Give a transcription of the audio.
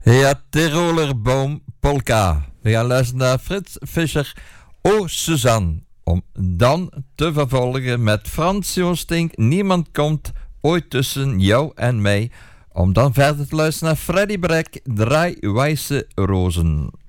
Ja, Tiroler Boom Polka. We gaan luisteren naar Frits Fischer, O Suzanne. Om dan te vervolgen met Frans Joostink, Niemand komt ooit tussen jou en mij. Om dan verder te luisteren naar Freddy Brek, Draai wijze rozen.